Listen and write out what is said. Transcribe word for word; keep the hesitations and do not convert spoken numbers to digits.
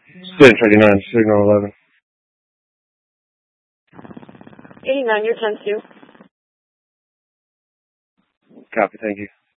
Spin thirty-nine, signal eleven. eighty-nine, you're ten two. Copy, thank you.